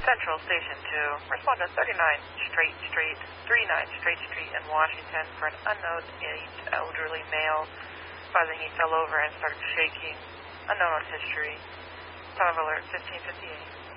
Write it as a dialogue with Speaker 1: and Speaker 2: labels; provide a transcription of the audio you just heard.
Speaker 1: Central Station 2. Respond to 39 Straight Street in Washington for an unknown age elderly male. Advising he fell over and started shaking. Unknown on history. Time of alert 1558.